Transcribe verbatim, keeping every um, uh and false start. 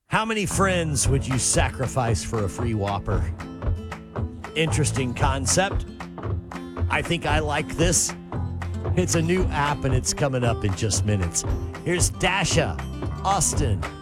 How many friends would you sacrifice for a free Whopper? Interesting concept. I think I like this. It's a new app and it's coming up in just minutes. Here's Dasha, Austin,